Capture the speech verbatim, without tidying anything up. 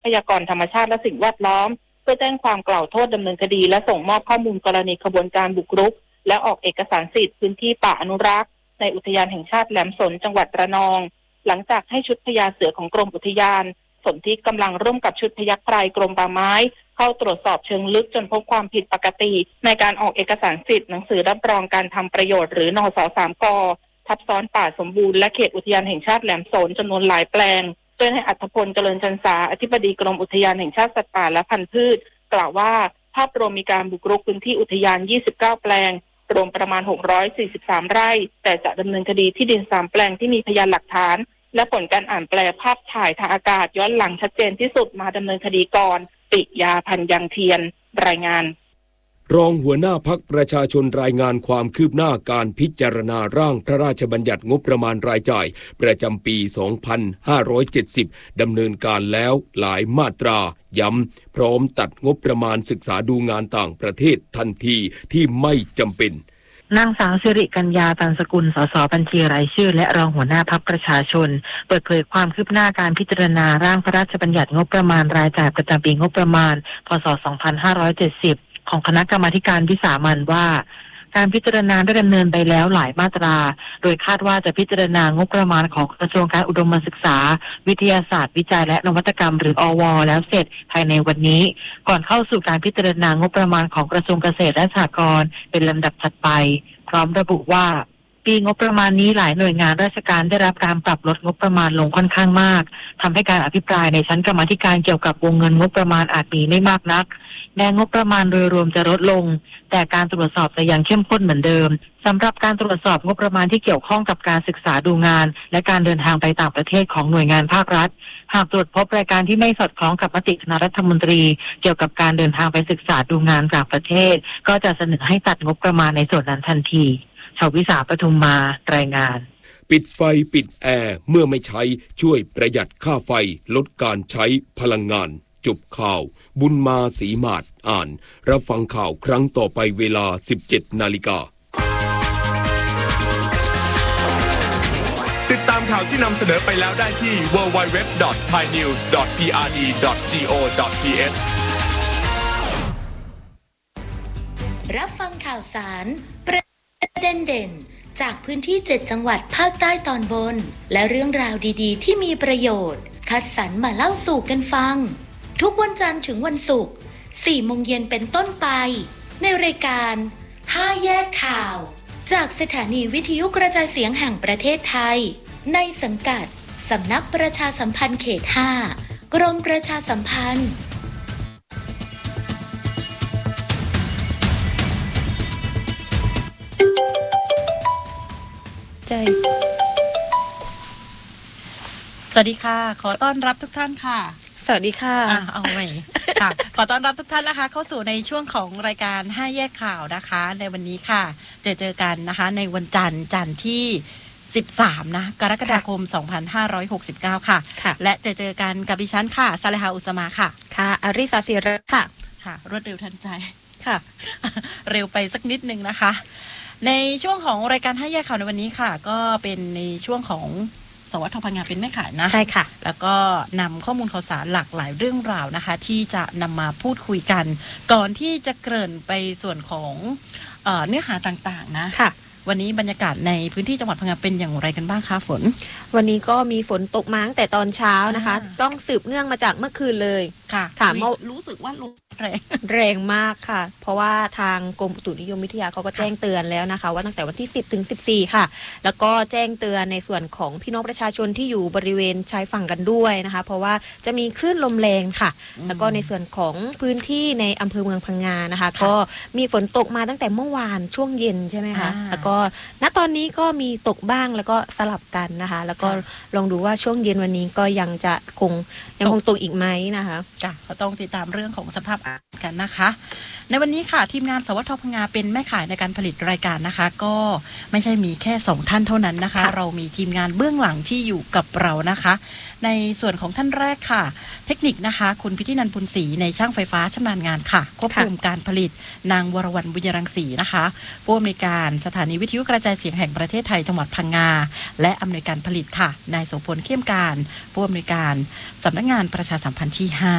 ยากรธรรมชาติและสิ่งแวดล้อมเพื่อแจ้งความกล่าวโทษดำเนินคดีและส่งมอบข้อมูลกรณีขบวนการบุกรุกและออกเอกสารสิทธิ์พื้นที่ป่าอนุรักษ์ในอุทยานแห่งชาติแหลมสนจังหวัดระนองหลังจากให้ชุดพญาเสือของกรมอุทยานสนที่กำลังร่วมกับชุดพยัคฆ์ไพรกรมป่าไม้เข้าตรวจสอบเชิงลึกจนพบความผิดปกติในการออกเอกสารสิทธิ์หนังสือรับรองการทำประโยชน์หรือนส สาม กทับซ้อนป่าสมบูรณ์และเขตอุทยานแห่งชาติแหลมสนจำนวนหลายแปลงโดยให้อัธพลเจริญชันษาอธิบดีกรมอุทยานแห่งชาติสัตว์ป่าและพันธุ์พืชกล่าวว่าภาพรวมมีการบุกรุกพื้นที่อุทยานยี่สิบเก้าแปลงรวมประมาณหกร้อยสี่สิบสามไร่แต่จะดำเนินคดีที่ดินสามแปลงที่มีพยานหลักฐานและผลการอ่านแปลภาพถ่ายทางอากาศย้อนหลังชัดเจนที่สุดมาดำเนินคดีก่อนปิยาพันยังเทียนรายงานรองหัวหน้าพรรคประชาชนรายงานความคืบหน้าการพิจารณาร่างพระราชบัญญัติงบประมาณรายจ่ายประจำปี สองพันห้าร้อยเจ็ดสิบ ดำเนินการแล้วหลายมาตราย้ำพร้อมตัดงบประมาณศึกษาดูงานต่างประเทศทันทีที่ไม่จำเป็นนางสาวสิริกัญญาตันสกุลสสบัญชีรายชื่อและรองหัวหน้าพรรคประชาชนเปิดเผยความคืบหน้าการพิจารณาร่างพระราชบัญญัติงบประมาณรายจ่ายประจำปีงบประมาณพ.ศ. สองพันห้าร้อยเจ็ดสิบของคณะกรรมาการวิสามัญว่าการพิจารณาได้ดำเนินไปแล้วหลายมาตราโดยคาดว่าจะพิจารณางบประมาณของกระทรวงการอุดมศึกษาวิทยาศาสตร์วิจัยและนวัตกรรมหรืออว.แล้วเสร็จภายในวันนี้ก่อนเข้าสู่การพิจารณางบประมาณของกระทรวงเกษตรและสหกรณ์เป็นลำดับถัดไปพร้อมระบุว่าปีงบประมาณนี้หลายหน่วยงานราชการได้รับการปรับลดงบประมาณลงค่อนข้างมากทำให้การอภิปรายในชั้นกรรมาธิการเกี่ยวกับวงเงินงบประมาณอาจมีไม่มากนักแม้งบประมาณโดยรวมจะลดลงแต่การตรวจสอบจะยังเข้มข้นเหมือนเดิมสำหรับการตรวจสอบงบประมาณที่เกี่ยวข้องกับการศึกษาดูงานและการเดินทางไปต่างประเทศของหน่วยงานภาครัฐหากตรวจพบรายการที่ไม่สอดคล้องกับมติคณะรัฐมนตรีเกี่ยวกับการเดินทางไปศึกษาดูงานต่างประเทศก็จะเสนอให้ตัดงบประมาณในส่วนนั้นทันทีชวิสาปทุมมารายงานปิดไฟปิดแอร์เมื่อไม่ใช้ช่วยประหยัดค่าไฟลดการใช้พลังงานจบข่าวบุญมาศรีมาศอ่านรับฟังข่าวครั้งต่อไปเวลา สิบเจ็ดนาฬิกาติดตามข่าวที่นำเสนอไปแล้วได้ที่ ดับเบิลยู ดับเบิลยู ดับเบิลยู ดอท ไทยนิวส์ ดอท พี อาร์ ดี ดอท จี โอ ดอท ที เอชรับฟังข่าวสารประเด็นเด่นจากพื้นที่เจ็ดจังหวัดภาคใต้ตอนบนและเรื่องราวดีๆที่มีประโยชน์คัดสรรมาเล่าสู่กันฟังทุกวันจันทร์ถึงวันศุกร์ สี่โมงเย็นเป็นต้นไปในรายการห้าแยกข่าวจากสถานีวิทยุกระจายเสียงแห่งประเทศไทยในสังกัดสำนักประชาสัมพันธ์เขตห้ากรมประชาสัมพันธ์สวัสดีค่ะขอต้อนรับทุกท่านค่ะสวัสดีค่ะอ่ะเอาใหม่ค่ะขอต้อนรับทุกท่านนะคะเข้าสู่ในช่วงของรายการห้าแยกข่าวนะคะในวันนี้ค่ะเจอเจอกันนะคะในวันจันทร์จันทร์ที่สิบสามนะกรกฎาคมสองพันห้าร้อยหกสิบเก้าค่ะและเจอเจอกันกับดิฉันค่ะซาเลฮาอุสมาค่ะค่ะอาริสาศิระค่ะค่ะรวดเร็วทันใจค่ะเร็วไปสักนิดนึงนะคะในช่วงของรายการห้าแยกข่าวในวันนี้ค่ะก็เป็นในช่วงของสวัสดิ์ทองพังงาเป็นแม่ขายนะใช่ค่ะแล้วก็นำข้อมูลข่าวสารหลากหลายเรื่องราวนะคะที่จะนำมาพูดคุยกันก่อนที่จะเกริ่นไปส่วนของเอ่อเนื้อหาต่างๆนะค่ะวันนี้บรรยากาศในพื้นที่จังหวัดพังงาเป็นอย่างไรกันบ้างคะฝนวันนี้ก็มีฝนตกมาตั้งแต่ตอนเช้านะคะต้องสืบเนื่องมาจากเมื่อคืนเลยค่ะถามว่ารู้สึกว่าลมแรงแรงมากค่ะเพราะว่าทางกรมอุตุนิยมวิทยาเขาก็แจ้งเตือนแล้วนะคะว่าตั้งแต่วันที่สิบถึงสิบสี่ค่ะแล้วก็แจ้งเตือนในส่วนของพี่น้องประชาชนที่อยู่บริเวณชายฝั่งกันด้วยนะคะเพราะว่าจะมีคลื่นลมแรงค่ะแล้วก็ในส่วนของพื้นที่ในอำเภอเมืองพังงานะคะก็มีฝนตกมาตั้งแต่เมื่อวานช่วงเย็นใช่ไหมคะแล้วก็ณตอนนี้ก็มีตกบ้างแล้วก็สลับกันนะคะแล้วก็ลองดูว่าช่วงเย็นวันนี้ก็ยังจะคงยังคงตกอีกไหมนะคะค่ะก็ต้องติดตามเรื่องของสภาพอากาศกันนะคะในวันนี้ค่ะทีมงานสวัสดิ์ทองพังงาเป็นแม่ขายในการผลิตรายการนะคะก็ไม่ใช่มีแค่สองท่านเท่านั้นนะคะเรามีทีมงานเบื้องหลังที่อยู่กับเรานะคะในส่วนของท่านแรกค่ะเทคนิคนะคะคุณพิธินันท์ปุณศรีในช่างไฟฟ้าชำนาญงานค่ะควบคุมการผลิตนางวรวรรณบุญยรังสีนะคะผู้อำนวยการสถานีวิทยุกระจายเสียงแห่งประเทศไทยจังหวัดพังงาและอำนวยการผลิตค่ะนายโสพลเข้มการผู้อำนวยการสำนักงานประชาสัมพันธ์ที่ห้า